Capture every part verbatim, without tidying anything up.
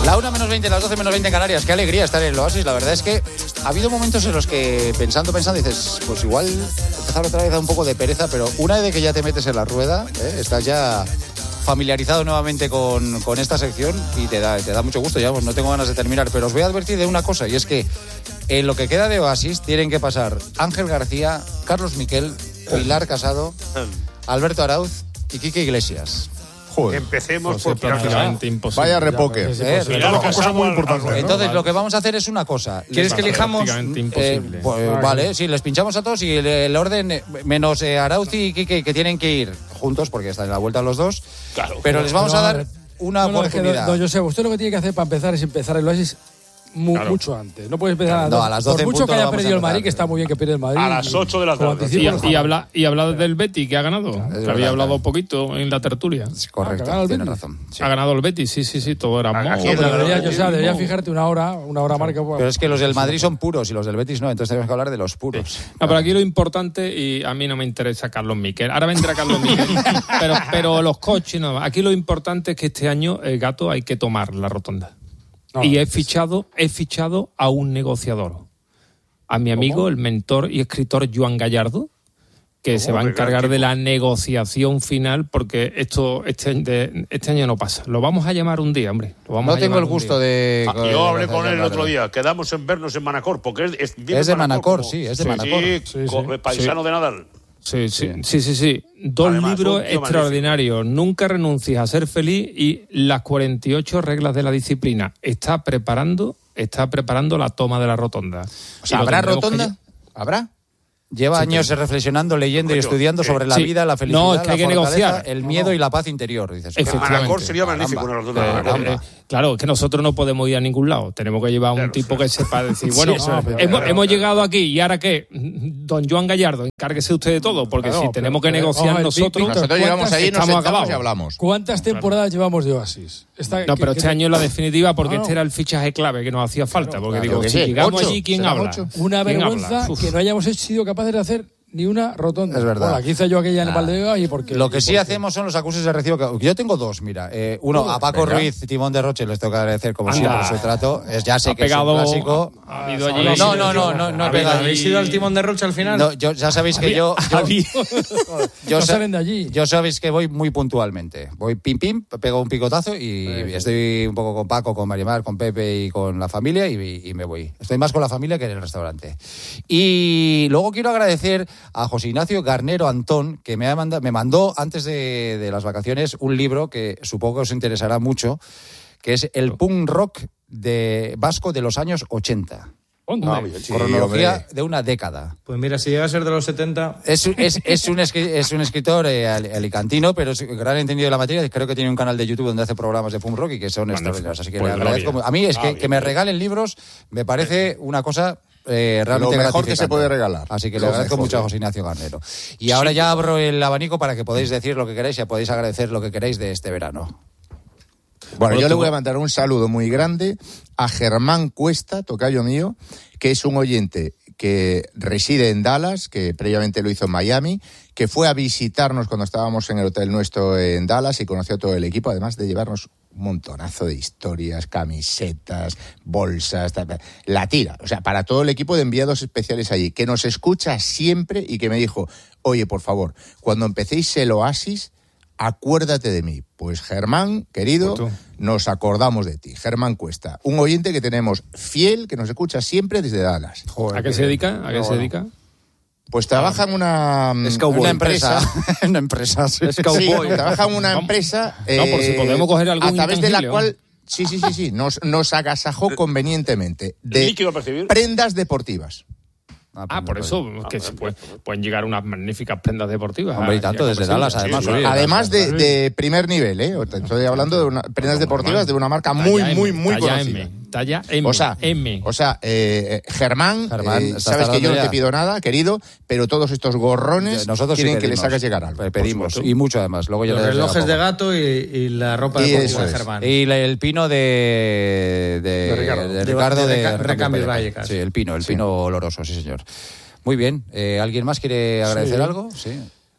La una menos veinte, las doce menos veinte en Canarias. Qué alegría estar en el Oasis. La verdad es que ha habido momentos en los que pensando, pensando, dices, pues igual empezar otra vez a un poco de pereza, pero una vez que ya te metes en la rueda, ¿eh? Estás ya familiarizado nuevamente con, con esta sección y te da, te da mucho gusto. Ya pues, no tengo ganas de terminar, pero os voy a advertir de una cosa, y es que en lo que queda de Oasis tienen que pasar Ángel García, Carlos Miquel, Pilar Casado, Alberto Arauz y Quique Iglesias. Joder. Empecemos por prácticamente imposible. Vaya repoker. Eh, cosa muy importante. Entonces, lo que vamos a hacer es una cosa. ¿Quieres que elijamos? Eh, pues, vale, sí, les pinchamos a todos y el, el orden, menos eh, Arauz y Quique, que tienen que ir juntos porque están en la vuelta los dos. Claro. Pero les vamos no, a dar una no, no, oportunidad. No, yo sé, usted lo que tiene que hacer para empezar es empezar el Oasis mu- Claro. mucho antes. No puedes empezar No, a las doce por en mucho punto que lo haya vamos a perdido el empezar. Madrid, que está muy bien que pierda el Madrid. A las ocho de la Como tarde. anticipo, Y, y, habla, y habla del Betis, que ha ganado. Es Que verdad, había hablado claro. poquito en la tertulia. Correcto, Ah, que ha ganado el tienes Betis. razón. Sí. Ha ganado el Betis, sí, sí, sí, todo era Ah, mo- aquí No, es pero la- debería, yo, o sea, debería mo- fijarte una hora, una hora marca. Pero es que los del Madrid son puros y los del Betis no, entonces tenemos que hablar de los puros. No, pero aquí lo importante, y a mí no me interesa Carlos Miquel. Ahora vendrá Carlos Miquel, pero, pero los coches no. Aquí lo importante es que este año, el Gato, hay que tomar la rotonda. No, y he es- fichado, he fichado a un negociador, a mi amigo, el mentor y escritor Joan Gallardo, que se va a Qué encargar gran de tipo. la negociación final, porque esto este, de- este año no pasa. Lo vamos a llamar un día, hombre. Lo vamos No a tengo llamar el un gusto día. de... Ah, de- yo hablé de- con de- él el de- otro día. Quedamos en vernos en Manacor, porque es, es, vive Es de en Manacor, como- sí, es de sí, Manacor. Sí, Sí, co- sí. paisano de Nadal. Sí, sí, sí, sí, sí. Dos Además, libros un tío extraordinarios. Nunca renuncies a ser feliz y las cuarenta y ocho reglas de la disciplina. Está preparando, está preparando la toma de la rotonda. O sea, Y lo ¿habrá tendremos que rotonda? lle- ¿Habrá? Lleva años reflexionando, leyendo y Coño, estudiando eh, sobre la sí. vida, la felicidad, No, es que hay la que fortaleza, negociar. el miedo y la paz interior. Dices, Efectivamente. Manacor sería Caramba. magnífico una rotonda. Eh, Manacor. caramba. Eh, claro, es que nosotros no podemos ir a ningún lado. Tenemos que llevar a un Claro, tipo claro. que sepa decir, bueno, eso es verdad. hemos, Claro, hemos claro. llegado aquí y ahora qué, don Joan Gallardo, encárguese usted de todo, porque Claro, si pero- tenemos que pero, negociar vamos a ver, nosotros, Víctor, Nosotros llegamos ¿cuántas allí, nos estamos sentamos acabados? y hablamos. ¿Cuántas temporadas llevamos de Oasis? Esta- No, que- pero que- este año es la definitiva porque No, no. este era el fichaje clave que nos hacía falta. Porque claro, digo, que si sí. llegamos Ocho, allí, ¿quién serán habla? ocho. Una ¿Quién vergüenza habla? Uf. que no hayamos sido capaces de hacer ni una rotonda. Es verdad. Bueno, aquí hice yo aquella en el Valdebebas y porque... Lo que sí porque- hacemos son los acuses de recibo. que- Yo tengo dos, mira. Eh, uno, a Paco venga. Ruiz, timón de Roche, les tengo que agradecer como Anda. siempre su trato. Es, ya sé Ha que pegado, es un clásico. ha habido allí. No, no, no, no, no he ¿Habéis, pegado. ¿Habéis ido al timón de Roche al final? No, yo, ya sabéis que yo... yo yo No sa- salen de allí. Yo sabéis que voy muy puntualmente. Voy pim pim, pego un picotazo y estoy un poco con Paco, con Marimar, con Pepe y con la familia y, y me voy. Estoy más con la familia que en el restaurante. Y luego quiero agradecer a José Ignacio Garnero Antón, que me, ha manda- me mandó antes de, de las vacaciones un libro que supongo que os interesará mucho, que es el punk rock de vasco de los años ochenta. Onda. Sí, Cronología hombre. de una década. Pues mira, si llega a ser de los setenta... Es, es, es, un, escri- es un escritor eh, ali- alicantino, pero es gran entendido de la materia. Creo que tiene un canal de YouTube donde hace programas de punk rock y que son extraordinarios. Así que Pues le agradezco. gloria. mu- A mí es Ah, que, bien, que me bien. regalen libros me parece una cosa eh, realmente Lo mejor que gratificante. se puede regalar. Así que Lo le agradezco mejor. mucho a José Ignacio Garnero. Y ahora ya abro el abanico para que podáis decir lo que queráis y ya podéis agradecer lo que queráis de este verano. Bueno, yo le voy a mandar un saludo muy grande a Germán Cuesta, tocayo mío, que es un oyente que reside en Dallas, que previamente lo hizo en Miami, que fue a visitarnos cuando estábamos en el hotel nuestro en Dallas y conoció a todo el equipo, además de llevarnos un montonazo de historias, camisetas, bolsas, ta, ta, la tira. O sea, para todo el equipo de enviados especiales allí, que nos escucha siempre y que me dijo, oye, por favor, cuando empecéis el Oasis, acuérdate de mí. Pues Germán, querido, Pues tú. nos acordamos de ti. Germán Cuesta, un oyente que tenemos fiel, que nos escucha siempre desde Dallas. ¿A qué se dedica? ¿A qué se dedica? Pues trabaja en una, Es cowboy. Una empresa. una empresa. sí. Es Sí, cowboy. trabaja en una Vamos. empresa No, por si podemos coger algún a través de la intangible, cual sí, sí, sí, sí, nos, nos agasajó convenientemente de Líquido a percibir. prendas deportivas. Ah, por eso, que se puede- pueden llegar unas magníficas prendas deportivas. Hombre, y Ah, tanto, ya desde como Dallas, siempre. además. Sí, oye, Además de, Dallas, de primer nivel, ¿eh? Te Estoy hablando de una, prendas deportivas de una marca muy, Talla muy, M, muy talla conocida. M, talla M. O sea, M. o sea eh, Germán, Germán, eh, estás sabes que yo no tardando te ya. pido nada, querido, pero todos estos gorrones Nosotros sí quieren que les pedimos. hagas llegar algo. Eh, Pedimos, supuesto. y mucho además. Luego ya Los les llega relojes poco. de gato y, y la ropa Y deportiva eso de es. Germán. Y la- el pino de, de, De Ricardo. de, De- Ricardo de de Reca- Recambio Recambio Vallecas. Vallecas. Sí, el pino, el pino oloroso, sí señor. Muy bien. Eh, ¿Alguien más quiere agradecer Sí. algo? Sí.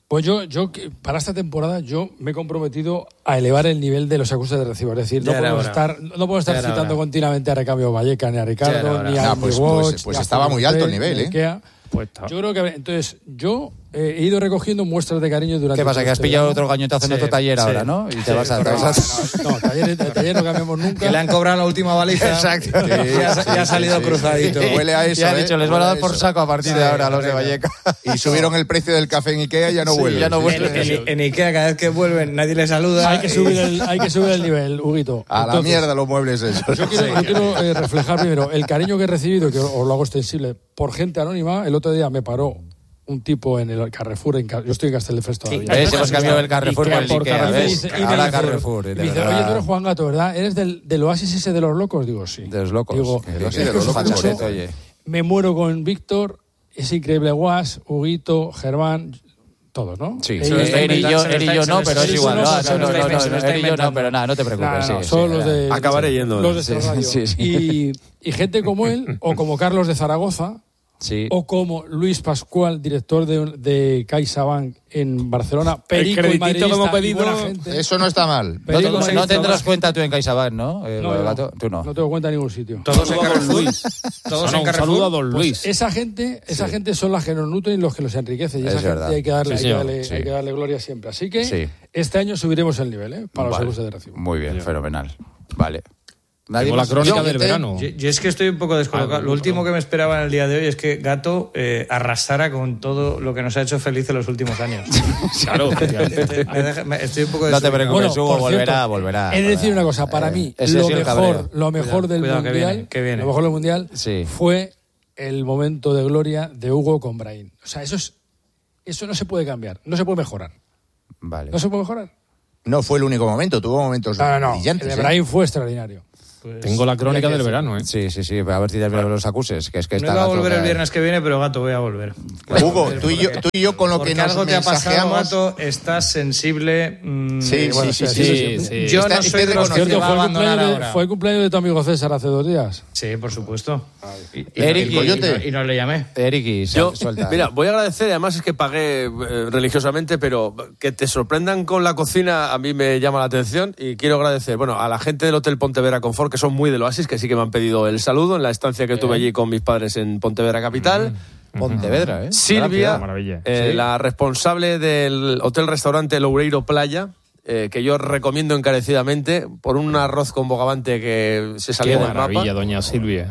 Pues yo, yo que- para esta temporada yo me he comprometido a elevar el nivel de los acuses de recibo. Es decir, no Ya era podemos, hora. estar, no podemos estar Ya era citando hora. continuamente a Recambio Valleca, ni a Ya era Ricardo, hora. ni a No, Andy pues- Watch, pues- pues ni a estaba muy alto el Felipe, nivel, ni a ¿eh? Ikea. Pues está. Yo creo que... Entonces, yo eh, he ido recogiendo muestras de cariño durante... ¿Qué pasa? todo Que has este pillado verano. otro gañotazo en Sí, otro taller sí. ahora, ¿no? Y te Sí, vas a... te correcto. vas a- No, no, taller, taller no cambiamos nunca. Que le han cobrado la última baliza. Exacto. Sí, ya, ha- ya ha salido cruzadito. Huele a eso, Ya han ¿eh? dicho, les van a dar Huele por eso. saco a partir de Sí, ahora a los de correcto. Valleca. Y subieron el precio del café en Ikea y ya no Sí, vuelve. ya no En, vuelve. en- en Ikea, cada vez que vuelven, nadie les saluda. Hay que y- subir el, hay que subir el nivel, Huguito. A la Entonces, mierda los muebles esos. Yo quiero, yo quiero eh, reflejar primero el cariño que he recibido, que os lo hago extensible, por gente anónima. El otro día me paró un tipo en el Carrefour, en Ca- yo estoy en Castelldefels todavía. ¿Ves? Hemos cambiado el Carrefour Ikea por el por Ikea, Carrefour. ¿ves? Y me dice- y me Ahora dice- Carrefour. y de me dice, verdad. oye, tú eres Juan Gato, ¿verdad? ¿Eres del, del oasis ese de los locos? Digo, sí. De los locos. Digo, Que es sí, de que los os locos, escucho, oye. me muero con Víctor, es increíble, Guas, Huguito, Germán, todos, ¿no? Sí, Eh, sí. lo está Él y yo, inventando, se lo él y está- yo se no, lo pero está- es igual. se lo No, está- no, no, se lo está- no, se lo no, está él y yo no, inventando. pero nada, no te No, preocupes. no, sí, son sí, los de... Acabaré yendo. Los de Sí, esta radio. sí, sí. Y, y gente como él, o como Carlos de Zaragoza, Sí. o como Luis Pascual, director de, de CaixaBank en Barcelona, perico y creditito que madridista hemos y pedido, buena gente. Eso no está mal. No, Perico, te- no madridista, tendrás buena cuenta tú en CaixaBank, ¿no? Eh, No, yo Gato? Tú no. No tengo cuenta en ningún sitio. Todos en Saludo a don Carrefour. Luis. Todos No, en un Carrefour. saludo a don Pues Luis. esa gente, esa Sí. gente son las que nos nutren y los que nos enriquecen. Y Es esa gente verdad. hay que darle, Sí, hay que señor. darle, Sí. hay que darle gloria siempre. Así que Sí. este año subiremos el nivel, ¿eh? Para Vale. los seguros de recibo. Muy bien, fenomenal. Vale. Nadie Tengo la más- crónica Yo- del verano. Yo, yo es que estoy un poco descolocado. Ah, Lo último que me esperaba en el día de hoy es que Gato eh, arrasara con todo lo que nos ha hecho feliz en los últimos años. Claro, efectivamente. Me deja- me- estoy un poco No te desubicado. preocupes, Hugo, por volverá, cierto, volverá. He de decir volverá. una cosa, para Eh, mí, ese lo sí el mejor, cabreo. lo mejor Cuidado, del cuidado, que Mundial, viene, que viene. lo mejor del Mundial Sí. fue el momento de gloria de Hugo con Brahim. O sea, eso es, eso no se puede cambiar, no se puede mejorar. Vale. No se puede mejorar. No fue el único momento, tuvo momentos No, no, no. El brillantes. de ¿eh? Brahim fue extraordinario. Pues, Tengo la crónica hay que del decir. verano, ¿eh? Sí, sí, sí, a ver si terminan los acuses, que es que No está iba a Gato volver el que- viernes que viene, pero Gato, voy a volver. Hugo, tú y, yo, tú y yo con lo Porque que nos algo te ha pasado, mensajeamos... Gato, estás sensible. mm, Sí, eh, bueno, sí, sí, sí, sí, sí, sí. Yo Está- no está soy de los que reconocido. te va a fue, el abandonar cumpleaños de, ahora. fue el cumpleaños de tu amigo César hace dos días. Sí, por supuesto. Y, y- Eric y- y- Coyote. y no le llamé. Eric y Yo, suelta. mira, voy a agradecer, además es que pagué eh, religiosamente, pero que te sorprendan con la cocina a mí me llama la atención y quiero agradecer, bueno, a la gente del Hotel Pontevedra Confort, que son muy del Oasis, que sí que me han pedido el saludo en la estancia que tuve allí con mis padres en Pontevedra Capital. Pontevedra, ¿eh? Silvia, maravilla. eh, Sí. la responsable del hotel-restaurante Loureiro Playa, eh, que yo recomiendo encarecidamente por un arroz con bogavante que se Qué salió del maravilla, mapa. doña Silvia.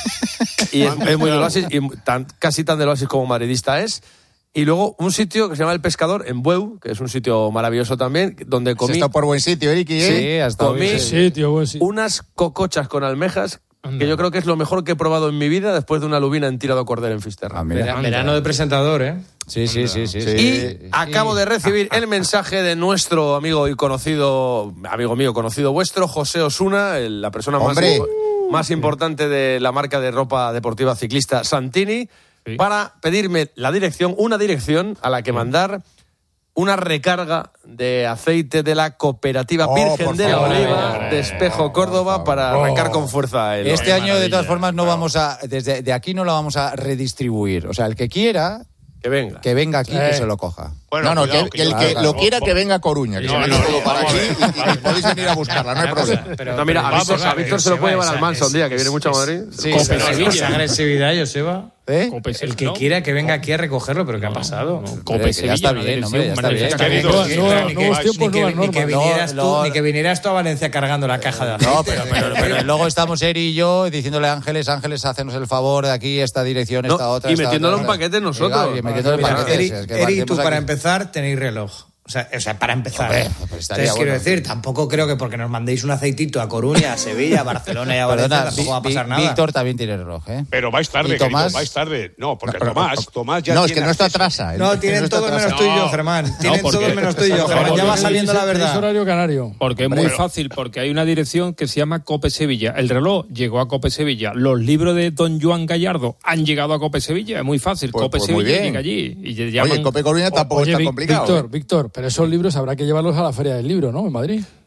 Sí. Y es, es muy del Oasis, y tan, casi tan del Oasis como madridista es. Y luego un sitio que se llama El Pescador, en Bueu, que es un sitio maravilloso también, donde Has comí, estado por buen sitio, Eric, ¿eh? Sí, hasta comí hoy. Sí, tío, buen sitio. unas cocochas con almejas, Anda. que yo creo que es lo mejor que he probado en mi vida después de una lubina en tirado cordero en Fisterra. Ah, mira. Vera- verano de presentador, ¿eh? Sí, sí, sí, sí. Sí. sí. Y acabo de recibir el mensaje de nuestro amigo y conocido, amigo mío, conocido vuestro, José Osuna, el- la persona más, ¡Hombre! más importante de la marca de ropa deportiva ciclista Santini, Sí. para pedirme la dirección, una dirección a la que mandar una recarga de aceite de la Cooperativa Oh, Virgen por de la favor. Oliva de Espejo Córdoba para arrancar con fuerza el... Este año, de maravilla. todas formas, no vamos a. Desde de aquí no lo vamos a redistribuir. O sea, el que quiera, Que venga. que venga aquí y que Eh. se lo coja. no, no, cuidado, que, que el yo- que claro, lo claro. quiera que venga a Coruña, que No, se viene no, todo no, para vamos aquí a ver. y, y podéis venir a buscarla, no hay problema. Pero- No, mira, a pero Víctor, vamos a ver, Víctor se lo Joseba, puede llevar esa- al Manso un día, que viene mucho a Madrid. Sí, Cope pero- Sevilla. Esa agresividad, Joseba. ¿Eh? Cope El que ¿no? quiera que venga aquí a recogerlo, pero ¿qué ha pasado? No, Hombre, Cope que ya Sevilla, está una bien, hombre, ya está dirección bien. magnífica. Querido, Nueva- ni que- nuevos ni tiempos, Ni que, nuevas ni que normas. vinieras No, tú, lo- ni que vinieras tú a Valencia cargando la caja de aceite. No, pero, pero, pero luego estamos Eri y yo diciéndole a Ángeles, Ángeles, hacenos el favor de aquí, esta dirección, No, esta otra. y esta metiéndolo otra, en esta- paquetes nosotros. Oiga, y metiéndolo en Mira, paquetes. Eri, es que Eri, tú partimos para aquí. empezar tenéis reloj. O sea, o sea, para empezar. Hombre, ¿eh? pues estaría Entonces, quiero bueno. decir, tampoco creo que porque nos mandéis un aceitito a Coruña, a Sevilla, a Barcelona y a Valencia, Perdona, tampoco va a Vi- pasar Vi- nada. Víctor también tiene reloj, ¿eh? Pero vais tarde, ¿Y querido, Tomás? vais tarde. No, porque No, pero- Tomás, Tomás ya No, es que tiene no está acceso. atrasa. No, el- tienen no está todos menos atrasado. tú y yo, No. Germán. Tienen porque- todos menos tú y yo, por Germán. favor, Ya va sí, saliendo la Es verdad. horario canario. Porque es muy fácil, porque hay una dirección que se llama Cope Sevilla. El reloj llegó a Cope Sevilla. Los libros de don Joan Gallardo han llegado a Cope Sevilla. Es muy fácil. Pues- Cope pues muy Sevilla bien. llega allí. Y le llaman- Oye, Cope Coruña tampoco Oye, está Vic- complicado. Víctor, ¿eh? Víctor, pero esos libros habrá que llevarlos a la Feria del Libro, ¿no? En Madrid.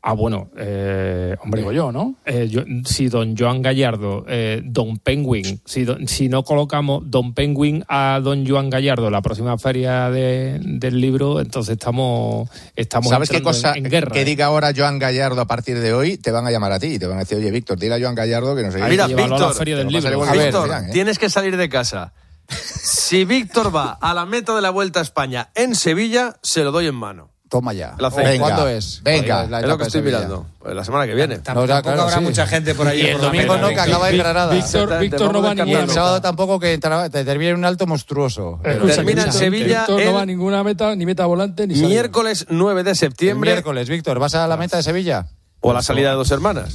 Ah, bueno, eh, hombre, Digo yo, ¿no? Eh, yo, si don Joan Gallardo, eh, don Penguin, si, don, si no colocamos don Penguin a don Joan Gallardo en la próxima feria de, del libro, entonces estamos, estamos ¿Sabes qué cosa en, en guerra. que ¿eh? diga ahora Joan Gallardo a partir de hoy? Te van a llamar a ti, te van a decir, oye, Víctor, dile a Joan Gallardo que no sé qué. Mira, Llévalo a la Víctor, feria del te lo libro. vas a ver, Víctor, dirán, ¿eh? tienes que salir de casa. Si Víctor va a la meta de la Vuelta a España en Sevilla, se lo doy en mano. Toma ya. La fe. Venga, ¿Cuándo es? venga. La Es lo etapa que de estoy Sevilla. mirando. Pues la semana que viene. Tampoco No, ya, claro, habrá sí. mucha gente por ahí. Y el por la domingo meta, no, que ¿eh? acaba en Granada. Víctor, Exactamente, Víctor no vamos va a Y ninguna el descartando. sábado meta. tampoco, que entra- te termina en un alto monstruoso. Escucha, Termina en mucha Sevilla gente. Víctor no el- va a ninguna meta, ni meta volante, ni salida. Miércoles nueve de El septiembre miércoles, Víctor, ¿vas a la meta de Sevilla? o la salida de Dos Hermanas.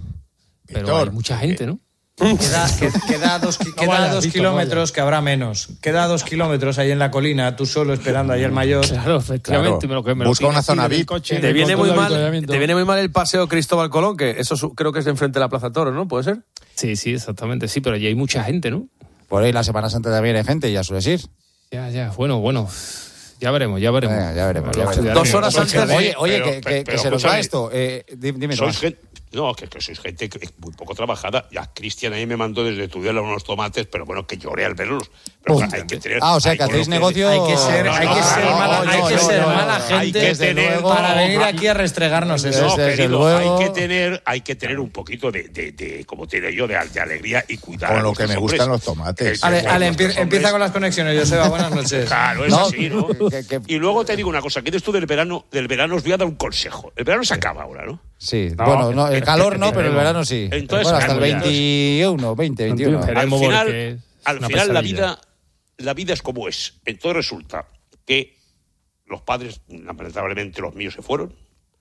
Pero Víctor, hay mucha gente, ¿no? Queda, que- queda dos, ki- queda vayas, dos Víctor, kilómetros, que habrá menos. Queda dos kilómetros ahí en la colina, tú solo esperando ahí el mayor. Claro, efectivamente. Claro. Me lo, que me lo Busca pide una aquí zona del V I P. coche. Te viene, con muy todo el mal, avituallamiento. te viene muy mal el paseo Cristóbal Colón, que eso su- creo que es de enfrente de la Plaza Toro, ¿no? ¿Puede ser? Sí, sí, exactamente. Sí, pero allí hay mucha gente, ¿no? Por ahí la Semana Santa también hay gente, ya sueles ir. Ya, ya. Bueno, bueno. Ya veremos, ya veremos. Venga, ya veremos, Lo ya veremos. estudiaremos. Dos horas antes de- Oye, oye, Pero- que, que- pero- que se nos escúchame. va esto. Eh, di- dime, Sois Tomás. gente, no, que, que sois gente que es muy poco trabajada. Ya Cristian ahí me mandó desde Tudela unos tomates, pero bueno, que lloré al verlos. Pero Uf. hay que tener, Ah, o sea, hay que con hacéis lo que- negocio... Hay que ser, No, hay no, que no, ser no, mala, no, hay que no, ser no, mala no, gente hay que desde tener- luego, para venir no, aquí a restregarnos eso. No, Desde querido, luego. hay que tener, hay que tener un poquito de, de, de como te diré yo, de, de alegría y cuidar. Con a lo que nuestros me hombres. gustan los tomates. Que- Ale, que Ale, nuestros empie- empieza hombres- con las conexiones, Joseba, buenas noches. Claro, es No, así, ¿no? que- que- Y luego te digo una cosa, que eres tú del verano, del verano os voy a dar un consejo. El verano se acaba ahora, ¿no? Sí, No, bueno, no, el calor no, pero el esperemos. verano sí. Entonces, bueno, hasta el claro, ya. veintiuno, veinte, veintiuno. Esperemos al final, porque es al una final la pesadilla. vida, la vida es como es. Entonces resulta que los padres, lamentablemente los míos se fueron,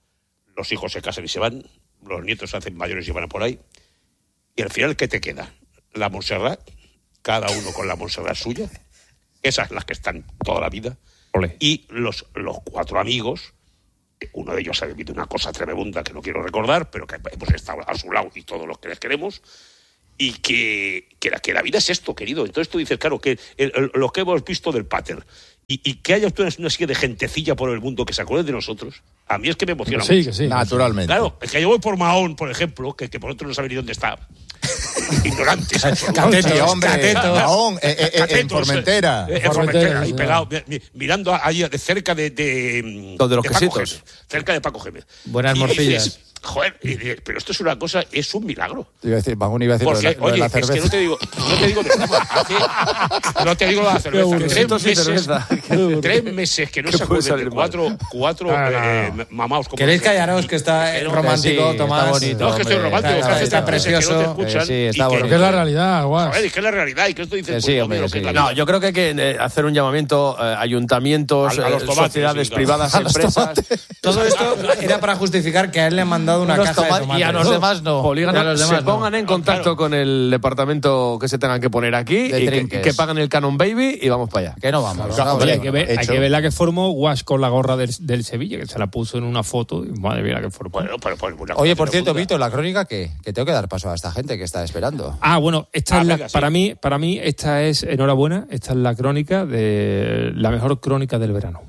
los hijos se casan y se van, los nietos se hacen mayores y van a por ahí, y al final, ¿qué te queda? La Montserrat, cada uno con la Montserrat suya, esas las que están toda la vida, Ole. y los, los cuatro amigos, que uno de ellos ha vivido una cosa tremenda que no quiero recordar, pero que hemos estado a su lado y todos los que les queremos, y que, que, la, que la vida es esto, querido. Entonces tú dices, claro, que el- el- lo que hemos visto del pater, y, y que haya una, una serie de gentecilla por el mundo que se acuerde de nosotros, a mí es que me emociona Sí, mucho. que sí. Naturalmente. Claro, es que yo voy por Mahón, por ejemplo, que, que vosotros no sabéis ni dónde está. Ignorantes. Catetos, Sí, hombre, catetos. Mahón, eh, eh, eh, en Catetos, Formentera. eh, en Formentera, Formentera, ahí sí, pegado, mi- mi- mirando ahí de cerca de, de, Donde los de Paco quesitos. Gémez, cerca de Paco Gémez. Buenas Y morcillas. dices, joder, y dices, pero esto es una cosa, es un milagro. Iba a decir, Mahón iba a decir lo de Porque, la- lo de oye, la es que cerveza. no te digo, no te digo de broma, hace- no te digo de la cerveza. Tres Quesitos y meses, cerveza. tres meses que no ¿Qué se puede acuerdan de salir mal? cuatro, cuatro Ah, no, eh, no. mamaos como ¿Queréis nosotros. callaros que está Pero- romántico, sí, Tomás? está bonito. No es que estoy hombre, romántico, está- que hace está tres meses que no te precioso. escuchan. Eh, sí, y está que- bueno. Que es la realidad, guau. Joder, es que es la realidad. Y que esto dices, Que sí, pues, hombre, lo que que es sí. la No, vida. yo creo que hay que eh, hacer un llamamiento eh, ayuntamientos, A- a los eh, tomates, sociedades sí, claro. privadas, empresas. Todo esto era para justificar que a él le han mandado una Unos caja de toma- tomates. y a los demás no. Polígono, Y a los demás se no. pongan en contacto claro. con el departamento que se tengan que poner aquí De y que, trinques. que paguen el Canon Baby y vamos para allá. Que no vamos. Claro, vamos, Oye, hombre, hay que, ver, hay hecho. que ver la que formó Guas con la gorra del, del Sevilla, que se la puso en una foto. Y madre mía, la que formó. Bueno, pero, pues, una Oye, cosa por que cierto, no Víctor, la crónica, ¿qué? Que tengo que dar paso a esta gente que está esperando. Ah, bueno, esta Ah, es la- venga, sí. para mí, para mí esta es enhorabuena, esta es la crónica de la mejor crónica del verano.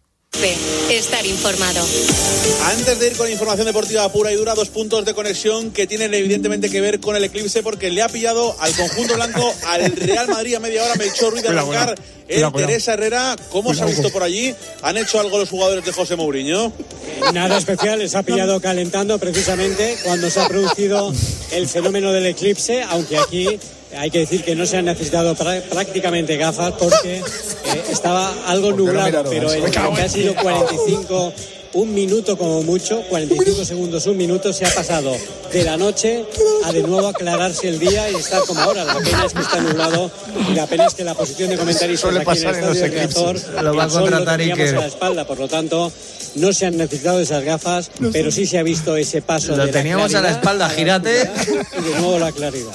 Estar informado. Antes de ir con información deportiva pura y dura, dos puntos de conexión que tienen evidentemente que ver con el eclipse, porque le ha pillado al conjunto blanco al Real Madrid a media hora. Melchor Ruiz de arrancar, el Teresa Herrera. ¿Cómo se ha visto por allí? ¿Han hecho algo los jugadores de José Mourinho? Nada especial, les ha pillado calentando precisamente cuando se ha producido el fenómeno del eclipse, aunque aquí hay que decir que no se han necesitado prá- prácticamente gafas porque eh, estaba algo nublado, pero en que ha sido cuarenta y cinco, un minuto como mucho, cuarenta y cinco segundos, un minuto, se ha pasado de la noche a de nuevo aclararse el día y estar como ahora. La pena es que está nublado y la pena es que la posición de comentaristas Suele aquí en el pasar en los estadio de Riazor, eclipses. Lo va a el sol contratar teníamos Iker. a la espalda, por lo tanto no se han necesitado esas gafas, pero sí se ha visto ese paso Lo de teníamos a la claridad espalda, a la gírate. oscuridad y de nuevo la claridad.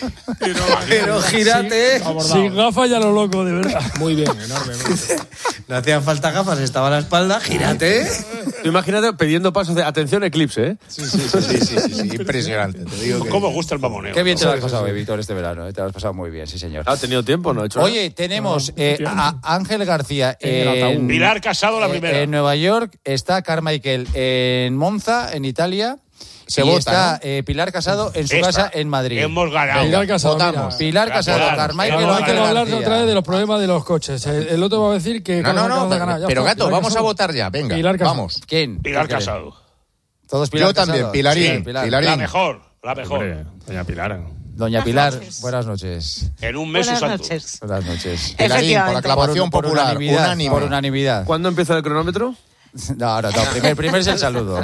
Pero gírate. Sin gafas ya lo loco, de verdad. Muy bien, enormemente. No hacían falta gafas, estaba a la espalda, gírate. Tú imagínate pidiendo pasos de atención eclipse, ¿eh? Sí, sí, sí, sí, sí, sí, sí, impresionante. Te digo que... ¿Cómo gusta el mamoneo? Qué bien te lo has pasado, Víctor, este verano. ¿eh? Te lo has pasado muy bien, sí, señor. ¿Ha tenido tiempo? ¿No ha hecho nada? Oye, tenemos eh, a Ángel García en, Pilar Casado, la eh, primera. en Nueva York, está Carmichael en Monza, en Italia. Se y vota, está ¿no? eh, Pilar Casado en su Esta. casa en Madrid. Hemos ganado. Pilar Casado, votamos. mira. Pilar Casado, Claro, Carmichael Vamos, o hay que Ángel hablar García. otra vez de los problemas de los coches. El, el otro va a decir que... No, no, no, Carlos pero, gana. Ya pero está, Gato, Pilar vamos a Casado. votar ya, venga, Pilar Casado. vamos. ¿Quién? Pilar ¿Quién? Casado. Todos Pilar Yo también, Casado. Pilarín, Sí, Pilar. Pilarín. La mejor, la mejor. Hombre, doña Pilar. Doña Pilar, buenas noches. En un mes Buenas un salto. noches. Buenas noches. Pilarín, por Efectivamente. aclamación Por popular, unanimidad, unánime. por unanimidad. ¿Cuándo empieza el cronómetro? No, no, no. Primer, primer es el saludo.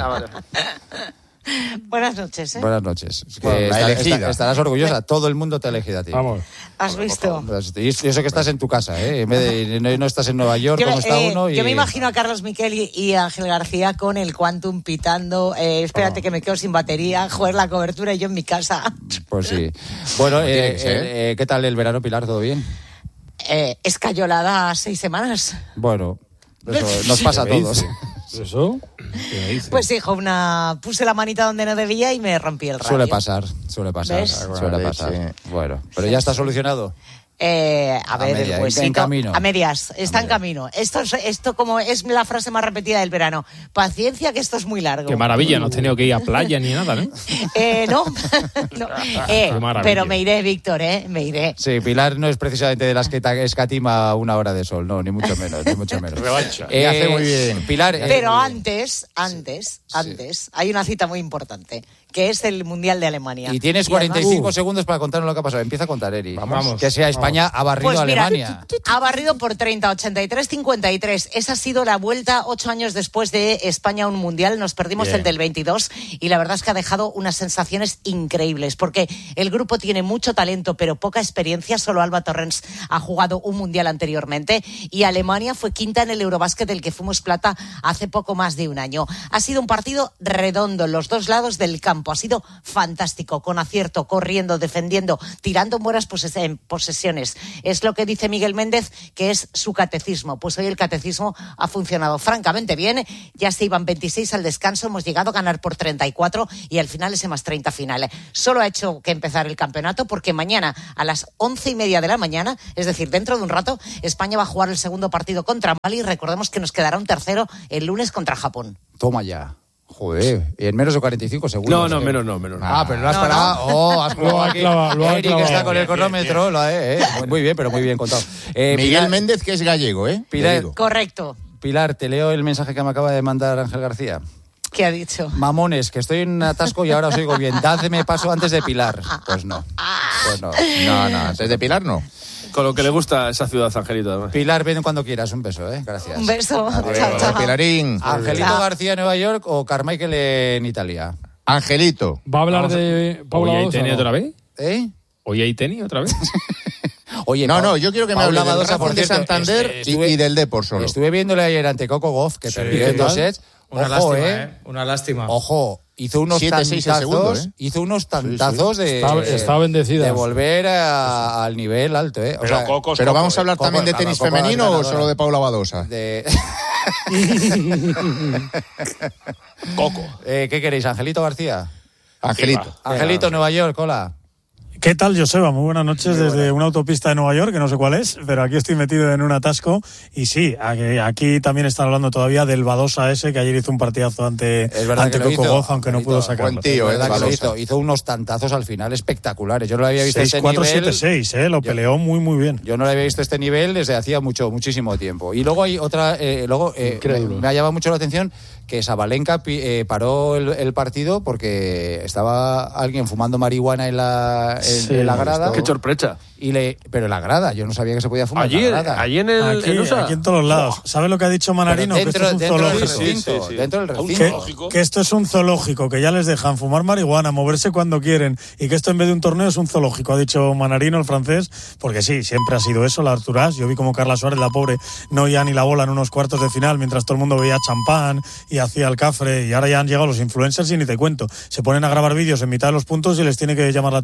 Buenas noches, ¿eh? Buenas noches. Es que Bueno, la está- elegida. está- estarás orgullosa. Todo el mundo te ha elegido a ti. Vamos. ¿Has visto? Y eso que estás en tu casa, ¿eh? En vez de, no, no estás en Nueva York Yo, como está eh, uno. Y... yo me imagino a Carlos Miquel y, y Ángel García con el Quantum pitando. Eh, espérate que me quedo sin batería. Joder, la cobertura y yo en mi casa. Pues sí. Bueno, tiene eh, que ser. eh, eh, ¿qué tal el verano, Pilar? ¿Todo bien? Eh, escayolada seis semanas. Bueno, eso nos pasa a todos. ¿Eso? Pues hijo, una puse la manita donde no debía y me rompí el radio. Suele pasar, suele pasar. ¿Ves? Suele Alguna pasar. leche. Bueno, pero ya está solucionado. Eh, a, A ver, media, el en- huesito. en camino. A medias, está en camino. Esto, es- esto como es la frase más repetida del verano. Paciencia, que esto es muy largo. Qué maravilla, no has tenido que ir a playa ni nada, ¿no? Eh, no, no. Eh, Qué maravilla. pero me iré, Víctor, ¿eh? Me iré. Sí, Pilar no es precisamente de las que ta- escatima una hora de sol, no, ni mucho menos, ni mucho menos. Revancha. Eh, Y hace muy bien. Pilar, eh, Pero antes, antes, antes, hay una cita muy importante, que es el Mundial de Alemania. y tienes además- cuarenta y cinco segundos para contarnos lo que ha pasado. Empieza a contar, Eri. Vamos. Que sea España ha barrido Pues a mira, Alemania. ha barrido por treinta, ochenta y tres, cincuenta y tres. Esa ha sido la vuelta ocho años después de España a un mundial. Nos perdimos Bien. el del veintidós y la verdad es que ha dejado unas sensaciones increíbles porque el grupo tiene mucho talento pero poca experiencia. Solo Alba Torrens ha jugado un mundial anteriormente y Alemania fue quinta en el Eurobásquet del que fuimos plata hace poco más de un año. Ha sido un partido redondo en los dos lados del campo. Ha sido fantástico, con acierto, corriendo, defendiendo, tirando en buenas poses- en posesiones. Es lo que dice Miguel Méndez, que es su catecismo. Pues hoy el catecismo ha funcionado francamente bien. Ya se iban veintiséis al descanso, hemos llegado a ganar por treinta y cuatro y al final ese más treinta final. Solo ha hecho que empezar el campeonato porque mañana a las once y media de la mañana, es decir, dentro de un rato, España va a jugar el segundo partido contra Mali. Recordemos que nos quedará un tercero el lunes contra Japón. Toma ya. Joder, y en menos de cuarenta y cinco segundos. No, no, ¿eh? menos no, menos no. Ah, pero lo has No, parado. Oh, has Lo ha aquí. clavado, lo ha Eric clavado. está con el Bien, bien, cronómetro. Lo ha- eh, eh. Muy bien, pero muy bien contado. Eh, Miguel Pilar, Méndez, que es gallego, ¿eh? Te Pilar- digo. Correcto. Pilar, te leo el mensaje que me acaba de mandar Ángel García. ¿Qué ha dicho? Mamones, que estoy en un atasco y ahora os oigo bien. Dadme paso antes de Pilar. Pues no. Pues no. No, no, antes de Pilar no. Con lo que le gusta esa ciudad, Angelito, además. Pilar, ven cuando quieras. Un beso, ¿eh? Gracias. Un beso. Adiós. Chao, chao. Pilarín. Angelito Chao. García en Nueva York o Carmichael en Italia. Angelito. ¿Va a hablar de Paula ¿Hoy hay Badosa, tenis no? otra vez? ¿Eh? ¿Hoy hay tenis otra vez? Oye, No, Pa- no, yo quiero que me Paula hable del Badosa, Racing por de cierto, Santander es- y- estuve- y del Depor solo. Estuve viéndole ayer ante Coco Goff, que perdió en dos sets. Una Ojo, lástima, eh. ¿eh? Una lástima. Ojo, hizo unos siete seis el tantazos, segundo, ¿eh? hizo unos tantazos de, Está- está bendecida. de volver a- al nivel alto, ¿eh? O Pero sea, Coco es Pero Coco, vamos a hablar Coco, también de claro, tenis Coco es femenino o ganadora. solo de Paula Badosa. de- Coco. Eh, ¿Qué queréis, Angelito García? Angelito. Angelito, Nueva York, hola. ¿Qué tal, Joseba? Muy buenas noches desde una autopista de Nueva York, que no sé cuál es, pero aquí estoy metido en un atasco. Y sí, aquí, aquí también están hablando todavía del Badosa ese, que ayer hizo un partidazo ante, Es verdad ante que lo Coco hizo, Gauff, aunque no Angelito, pudo sacarlo. buen tío, Es eh, verdad que lo Badosa. hizo, hizo unos tantazos al final espectaculares. Yo no lo había visto a seis este cuatro nivel. siete seis, eh, lo peleó muy, muy bien. Yo no le había visto este nivel desde hacía mucho, muchísimo tiempo. Y luego hay otra, eh, luego eh, Increíble. me ha llamado mucho la atención que Sabalenka pi- eh, paró el, el partido porque estaba alguien fumando marihuana en la, en, Sí, en la grada. Qué sorpresa. Y le, pero en la grada, yo no sabía que se podía fumar Allí, en la grada. allí en el Aquí, en USA. aquí en todos los lados. ¿Sabe lo que ha dicho Pero Manarino? dentro, que esto es un dentro del zoológico. recinto, Sí, sí, sí. dentro del A un recinto. zoológico. Que esto es un zoológico, que ya les dejan fumar marihuana, moverse cuando quieren, y que esto en vez de un torneo es un zoológico, ha dicho Manarino, el francés, porque sí, siempre ha sido eso, la Arturás. Yo vi como Carla Suárez, la pobre, no oía ni la bola en unos cuartos de final, mientras todo el mundo veía champán y hacía el cafre, y ahora ya han llegado los influencers y ni te cuento. Se ponen a grabar vídeos en mitad de los puntos y les tiene que llamar la atención el,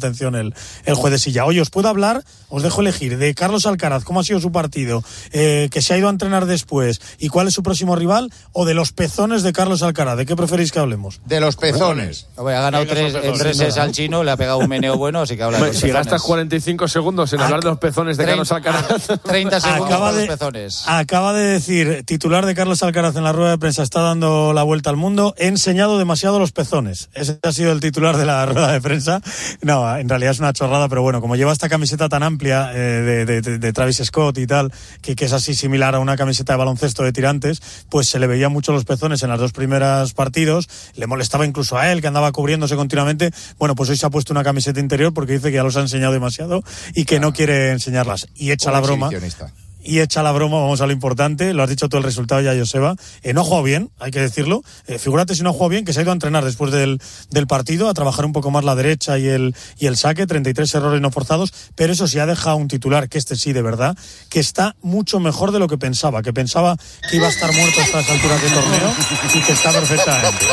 el, el juez de silla. Oye, os puedo hablar, os dejo elegir, de Carlos Alcaraz, cómo ha sido su partido, eh, que se ha ido a entrenar después, y cuál es su próximo rival, o de los pezones de Carlos Alcaraz. ¿De qué preferís que hablemos? De los pezones. Hombre, ha ganado tres, en tres sets al chino, le ha pegado un meneo bueno, así que habla de los Si pezones. gastas cuarenta y cinco segundos en Ac- hablar de los pezones de Carlos Alcaraz. treinta segundos Acaba para de- los pezones. Acaba de decir, titular de Carlos Alcaraz en la rueda de prensa, está dando la vuelta al mundo, he enseñado demasiado los pezones. Ese ha sido el titular de la rueda de prensa. No, en realidad es una chorrada, pero bueno, como lleva esta camiseta tan amplia eh, de, de, de, de Travis Scott y tal, que, que es así similar a una camiseta de baloncesto de tirantes, pues se le veían mucho los pezones en las dos primeras partidos, le molestaba incluso a él, que andaba cubriéndose continuamente. Bueno, pues hoy se ha puesto una camiseta interior porque dice que ya los ha enseñado demasiado y que no quiere enseñarlas. Y echa la broma. Y echa la broma, vamos a lo importante, lo has dicho tú el resultado ya, Joseba. Eh, no ha jugado bien, hay que decirlo. Eh, figúrate si no ha jugado bien, que se ha ido a entrenar después del, del partido, a trabajar un poco más la derecha y el, y el saque, treinta y tres errores no forzados, pero eso sí ha dejado un titular, que este sí, de verdad, que está mucho mejor de lo que pensaba, que pensaba que iba a estar muerto a estas alturas del torneo y que está perfectamente.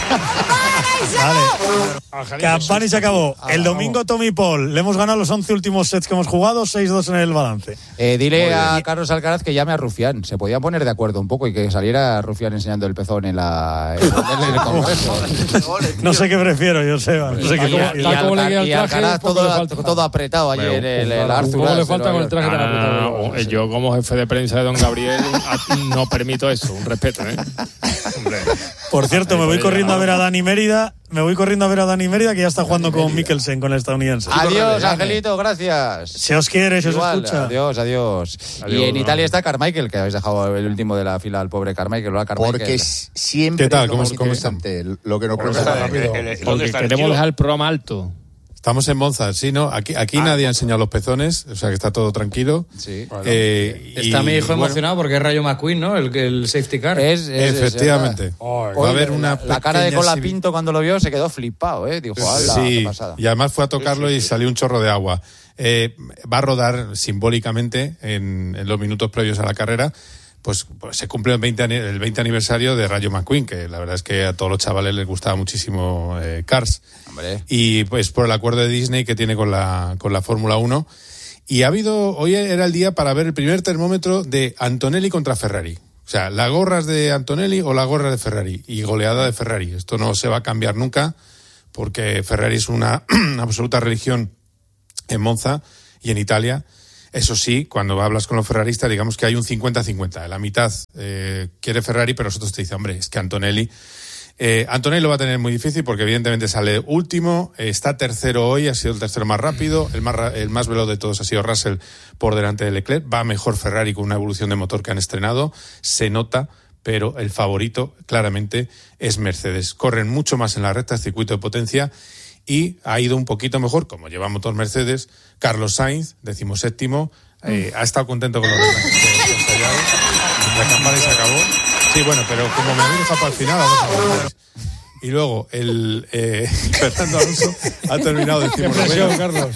Vale. Campani se acabó. El domingo Tommy Paul, le hemos ganado los once últimos sets que hemos jugado, seis dos en el balance. Eh, dile a Carlos Alcaraz que llame a Rufián. Se podían poner de acuerdo un poco y que saliera Rufián enseñando el pezón en, la, en, en el Congreso. No sé qué prefiero, Joseba. No sé qué y, prefiero. y, Alca- y Alcaraz todo, todo apretado allí en el, el Arthur. ¿Cómo le falta con el traje tan apretado? Ah, yo como jefe de prensa de don Gabriel no permito eso, un respeto, ¿eh? Hombre. Por cierto, me voy corriendo a ver a Dani Mérida. Me voy corriendo a ver a Dani Mérida, que ya está jugando con Mikkelsen, con el estadounidense. Adiós, Angelito, gracias. Se os quiere, se os Igual, escucha. Adiós, adiós. Adiós, Y en no. Italia está Carmichael, que habéis dejado el último de la fila al pobre Carmichael. Hola, Carmichael. Porque s- siempre ¿Qué tal? es lo ¿Cómo- más cómo interesante lo que nos Bueno, cuenta está- rápido. el- el- Porque queremos dejar el programa alto. Estamos en Monza, sí, ¿no? Aquí, aquí nadie ha enseñado los pezones, o sea que está todo tranquilo. Sí. Eh, Está y, mi hijo bueno, emocionado porque es Rayo McQueen, ¿no? El, el safety car. Es, es- Efectivamente. es Va a Hoy, haber la- una la cara de pequeña Cola exhibi- Pinto cuando lo vio se quedó flipado, ¿eh? Dijo, ¡hala, qué Sí, pasada! y además fue a tocarlo y salió un chorro de agua. Eh, va a rodar simbólicamente en, en los minutos previos a la carrera. Pues, pues se cumple el veinte, ani- el veinte aniversario de Rayo McQueen, que la verdad es que a todos los chavales les gustaba muchísimo eh, Cars. Hombre. Y pues por el acuerdo de Disney que tiene con la, con la Fórmula uno. Y ha habido, hoy era el día para ver el primer termómetro de Antonelli contra Ferrari. O sea, las gorras de Antonelli o la gorra de Ferrari. Y goleada de Ferrari. Esto no se va a cambiar nunca, porque Ferrari es una absoluta religión en Monza y en Italia. Eso sí, cuando hablas con los ferraristas, digamos que hay un cincuenta cincuenta. La mitad eh, quiere Ferrari, pero nosotros te dicen, hombre, es que Antonelli... Eh, Antonelli lo va a tener muy difícil porque evidentemente sale último, eh, está tercero hoy, ha sido el tercero más rápido, el más, ra- el más veloz de todos ha sido Russell por delante de Leclerc, va mejor Ferrari con una evolución de motor que han estrenado, se nota, pero el favorito claramente es Mercedes. Corren mucho más en la recta, circuito de potencia, y ha ido un poquito mejor, como lleva motor Mercedes. Carlos Sainz, decimoséptimo, eh, ha estado contento con los relances que que ha ensayado. La campana y se acabó. Sí, bueno, pero como me habéis dejado para el final, vamos a ver. Y luego el eh, Fernando Alonso ha terminado Qué decimonoveno. presión, Carlos.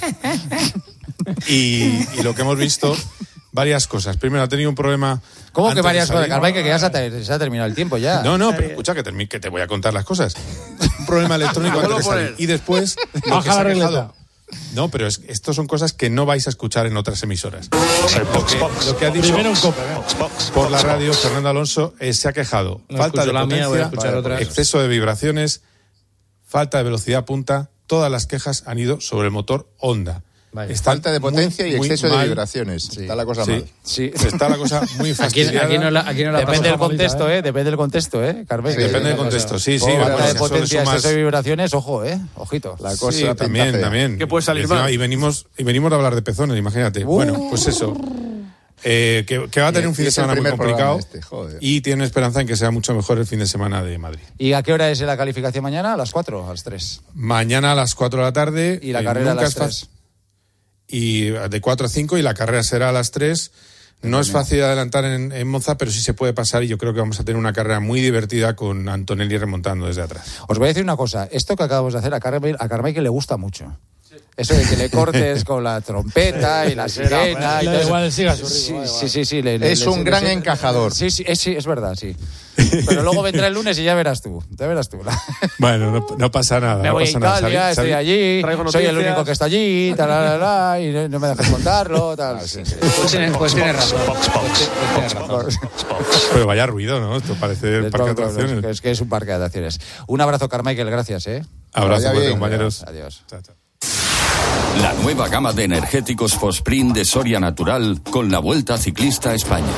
Y, y lo que hemos visto, varias cosas. Primero, ha tenido un problema. ¿Cómo que antes de varias cosas, salir. Carmichael, que ya se ha, ter- se ha terminado el tiempo ya? No, no, pero escucha que, termi- que te voy a contar las cosas. Un problema electrónico antes de salir. Y después, lo que Baja se la ha regleta. quejado. No, pero es, esto son cosas que no vais a escuchar en otras emisoras. Lo que, lo que ha dicho Primero un cope. por la radio Fernando Alonso eh, se ha quejado. No Falta de escucho la mía, voy a potencia, escuchar otras. exceso de vibraciones, falta de velocidad punta. Todas las quejas han ido sobre el motor Honda. Vaya. Están Falta de muy, potencia y muy exceso de mal. vibraciones. Está la cosa Sí. mal. Sí. Está la cosa muy Aquí, fastidiada. aquí no la, aquí no la Depende pasó del favorita, contexto, ¿eh? ¿eh? Depende del contexto, ¿eh, Carmichael? Sí, Depende del contexto, sí, sí. Falta bueno, de si eso le potencia, sumas- exceso de vibraciones, ojo, ¿eh? Ojito. La cosa Sí, pinta también, fea. también. ¿Qué puede salir Y encima- mal? Y venimos, y venimos de hablar de pezones, imagínate. Uh. Bueno, pues eso. Eh, que, que va a tener un fin Y de es el semana muy primer complicado. programa este, joder. Y tiene esperanza en que sea mucho mejor el fin de semana de Madrid. ¿Y a qué hora es la calificación mañana? ¿A las cuatro o a las tres? Mañana a las cuatro de la tarde. ¿Y la eh, carrera a nunca las es fácil. Y de cuatro a cinco y la carrera será a las tres. No es fácil adelantar en, en Monza, pero sí se puede pasar y yo creo que vamos a tener una carrera muy divertida con Antonelli remontando desde atrás. Os voy a decir una cosa. Esto que acabamos de hacer a Carmichael, a Carmichael le gusta mucho. Eso de que le cortes con la trompeta y la sirena. Le da igual, siga su ritmo. Sí, sí, sí, sí, le, le, Es le, un le, gran le, encajador. Sí, sí, es, sí, es verdad, sí. Pero luego vendrá el lunes y ya verás tú. Ya verás tú. Bueno, no, no pasa nada. Me no voy pasa a nada. Italia, ¿Sabéis? estoy allí, soy el único que está allí, tal, tal, tal, y no, no me dejas contarlo, tal. Sí, sí. Pues tiene, pues tiene razón. Pues tiene razón. Pero vaya ruido, ¿no? Esto parece el parque de atracciones. Es que es un parque de atracciones. Un abrazo, Carmichael, gracias, ¿eh? Abrazo, Vaya bien. compañeros. Adiós. Chao, chao. La nueva gama de energéticos Fosprint de Soria Natural con la Vuelta Ciclista a España.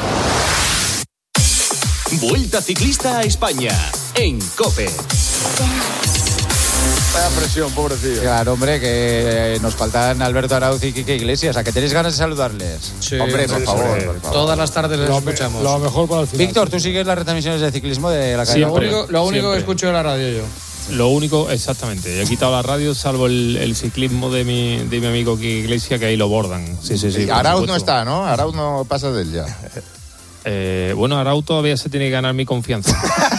Vuelta Ciclista a España en COPE. Vaya presión, pobrecillo. Claro, hombre, que nos faltan Alberto Arauz y Quique Iglesias. ¿A que tenéis ganas de saludarles? Sí, hombre, por sí, favor, sí. por favor. Todas las tardes les Lo, escuchamos. lo mejor para el final. Víctor, ¿tú sigues las retransmisiones de ciclismo de la calle? Lo único, lo único Siempre. que escucho es la radio yo. Lo único, exactamente. He quitado la radio, salvo el, el ciclismo de mi, de mi amigo Quique Iglesias, que ahí lo bordan. Sí, sí, sí. Y por Arauz supuesto. no está, ¿no? Arauz no pasa de él ya. Eh, bueno, Arauz todavía se tiene que ganar mi confianza.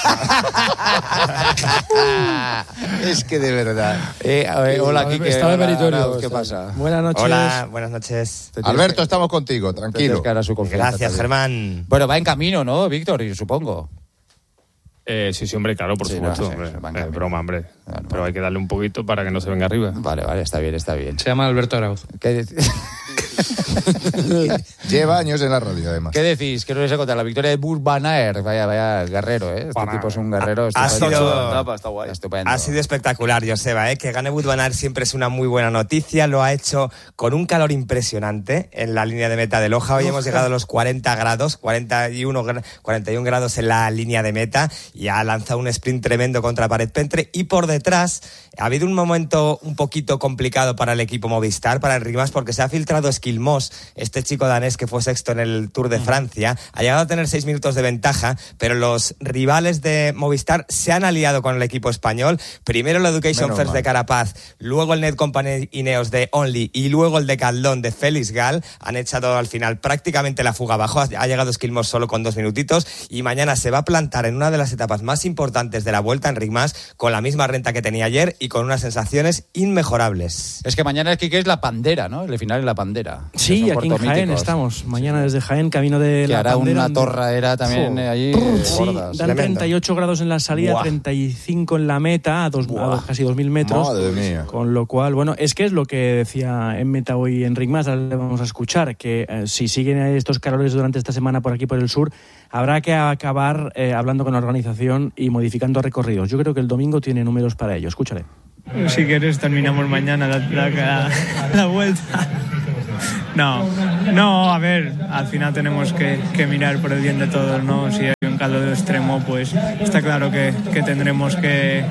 Es que de verdad. Eh, a ver, hola, Quique. Está de hola, meritorio. Arauz, ¿Qué está. pasa? Buenas noches. Hola, buenas noches. Alberto, estamos contigo, tranquilo. Que ahora su confianza Gracias, también. Germán. Bueno, va en camino, ¿no, Víctor? Yo supongo. Eh, sí, sí, hombre, claro, por Sí, supuesto. no, sí, hombre. sí, van Eh, camino. broma, hombre. Bueno, Pero bueno. hay que darle un poquito para que no se venga arriba. Vale, vale, está bien, está bien. Se llama Alberto Arauz. ¿Qué, Lleva años en la radio, además. ¿Qué decís? ¿Qué nos vais a contar? La victoria de Burt Van Aert. Vaya, vaya, guerrero, ¿eh? Este tipo es un guerrero Ha estupendo. sido- Etapa, está guay. Estupendo. Ha sido espectacular, Joseba, ¿eh? Que gane Wout van Aert siempre es una muy buena noticia. Lo ha hecho con un calor impresionante en la línea de meta de Loja. Hoy hemos llegado a los cuarenta grados, cuarenta y uno, cuarenta y uno grados en la línea de meta, y ha lanzado un sprint tremendo contra Paret Pentre. Y por detrás ha habido un momento un poquito complicado para el equipo Movistar, para Enric Mas, porque se ha filtrado Esquilmós, este chico danés que fue sexto en el Tour de Francia. Ha llegado a tener seis minutos de ventaja, pero los rivales de Movistar se han aliado con el equipo español. Primero el Education Menos First mal. de Carapaz, luego el Net Company Ineos de Only y luego el de Caldón de Félix Gal. Han echado al final prácticamente la fuga abajo. Ha ha llegado Esquilmós solo con dos minutitos, y mañana se va a plantar en una de las etapas más importantes de la Vuelta, Enric Mas, con la misma renta que tenía ayer y con unas sensaciones inmejorables. Es que mañana es que es la Pandera, ¿no? El final es la Pandera. Sí, Que son aquí en Jaén cortomíticos. estamos. Mañana desde Jaén, camino de Que la hará Pandera, una donde- torradera también Jo. eh, allí Brr, sí, gordas. dan treinta y ocho grados en la salida, Buah. treinta y cinco en la meta, a, dos, a dos- casi dos mil metros. Madre mía. Con lo cual, bueno, es que es lo que decía en meta hoy Enric Mas, ahora le vamos a escuchar, que eh, si siguen estos calores durante esta semana por aquí, por el sur, habrá que acabar eh, hablando con la organización y modificando recorridos. Yo creo que el domingo tiene números para ello. Escúchale. Si quieres terminamos mañana la, la, la vuelta. No, no, a ver, al final tenemos que, que mirar por el bien de todos, ¿no? Si hay un calor extremo, pues está claro que, que tendremos que,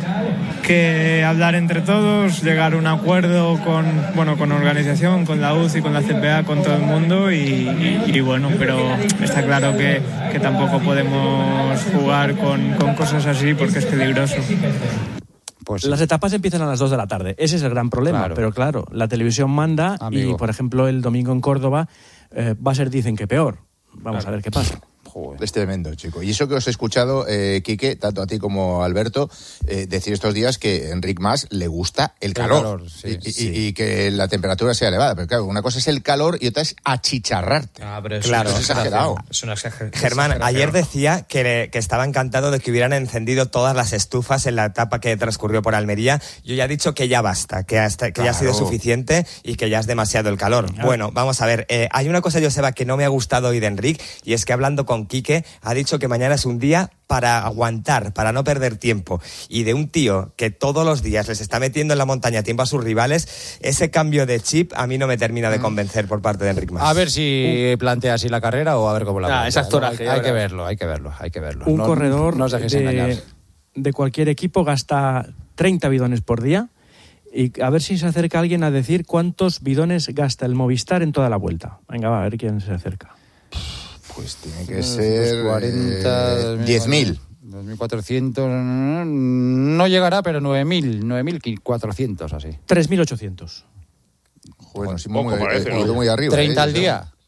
que hablar entre todos, llegar a un acuerdo con, bueno, con organización, con la U C I, con la C P A, con todo el mundo y, y, y bueno, pero está claro que, que tampoco podemos jugar con, con cosas así porque es peligroso. Pues Las etapas empiezan a las dos de la tarde. Ese es el gran problema. Claro. Pero claro, la televisión manda Amigo. y, por ejemplo, el domingo en Córdoba eh, va a ser, dicen que peor. Vamos a ver qué pasa. Es tremendo, chico. Y eso que os he escuchado, eh, Quique, tanto a ti como a Alberto, eh, decir estos días que a Enric Mas le gusta el calor. calor, sí, y, y- sí. y que la temperatura sea elevada. Pero claro, una cosa es el calor y otra es achicharrarte. Ah, pero eso Claro, es exagerado. Es una exager- Germán, exageración. ayer decía que, que estaba encantado de que hubieran encendido todas las estufas en la etapa que transcurrió por Almería. Yo ya he dicho que ya basta, que, hasta, que ya ha sido Claro. suficiente y que ya es demasiado el calor. Bueno, vamos a ver. eh, hay una cosa, Joseba, que no me ha gustado hoy de Enric, y es que hablando con Quique ha dicho que mañana es un día para aguantar, para no perder tiempo. Y de un tío que todos los días les está metiendo en la montaña tiempo a sus rivales, ese cambio de chip a mí no me termina de convencer por parte de Enric Mas. A ver si plantea así la carrera o a ver cómo la Ah, plantea, es ¿no? actoraje, Hay, ya hay que verás. verlo, hay que verlo, hay que verlo. Un No- corredor no os dejéis engañar. de, de cualquier equipo gasta treinta bidones por día. Y a ver si se acerca alguien a decir cuántos bidones gasta el Movistar en toda la vuelta. Venga, va, a ver quién se acerca. Pues tiene que ser cuarenta, eh, diez mil. dos mil cuatrocientos, no llegará, pero nueve mil, nueve mil cuatrocientos así. tres mil ochocientos. Bueno, sí, poco muy, parece, eh, ¿no? ido muy arriba. treinta eh, al yo día. creo.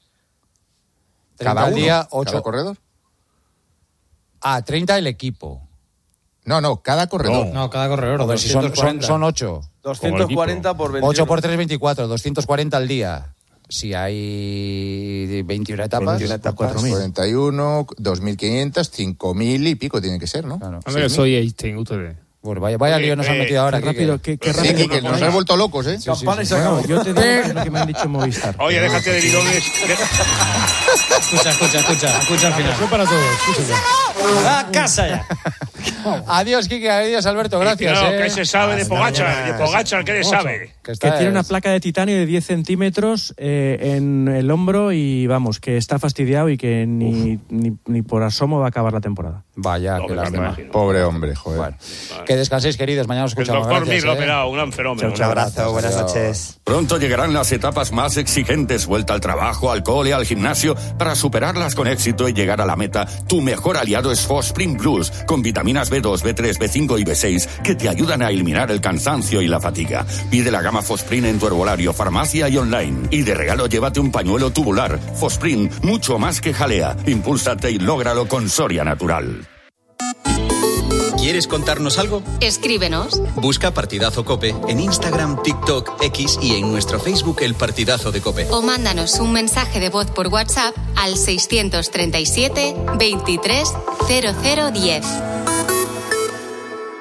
treinta Cada al uno, día, cada ocho. corredor. Ah, treinta el equipo. No, no, cada corredor. No, cada corredor. Joder, si son, son, son ocho. doscientos cuarenta por veintiuno. ocho por tres, veinticuatro. doscientos cuarenta al día. Si hay veintiuna etapas, veintiuna etapas, cuarenta y uno, dos mil quinientos, cinco mil y pico tiene que ser, ¿no? Claro. A ver, soy Einstein, ustedes. Bueno, vaya, vaya lío nos han metido ahora. Qué rápido, qué, qué rápido. Sí, que, que nos has vuelto locos, ¿eh? Sí, sí, sí. Bueno, yo te digo lo que me han dicho en Movistar. Oye, déjate de bidones. Escucha, escucha, escucha, escucha al final. Eso para todos, escúchame. ¡A casa ya! Adiós, Quique, adiós, Alberto, gracias. No, eh. que se sabe de Pogacar, de Pogacar, ¿qué le sabe? Que, que tiene una placa de titanio de diez centímetros eh, en el hombro y vamos, que está fastidiado y que ni, ni, ni por asomo va a acabar la temporada. Vaya, No, que me lástima. imagino. Pobre hombre, joder. Bueno, que descanséis, queridos. Mañana os El escuchamos. doctor Gracias, Mir lo ha eh. operado, un gran fenómeno. Un abrazo, buenas noches. Pronto llegarán las etapas más exigentes, vuelta al trabajo, al cole, al gimnasio. Para superarlas con éxito y llegar a la meta, tu mejor aliado es Fosprint Plus, con vitaminas B dos, B tres, B cinco y B seis, que te ayudan a eliminar el cansancio y la fatiga. Pide la gama Fosprint en tu herbolario, farmacia y online. Y de regalo llévate un pañuelo tubular. Fosprint, mucho más que jalea. Impúlsate y lógralo con Soria Natural. ¿Quieres contarnos algo? Escríbenos. Busca Partidazo Cope en Instagram, TikTok, X y en nuestro Facebook El Partidazo de Cope. O mándanos un mensaje de voz por WhatsApp al seiscientos treinta y siete, veintitrés, cero cero diez.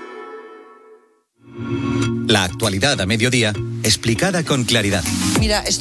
La actualidad a mediodía, explicada con claridad. Mira, estoy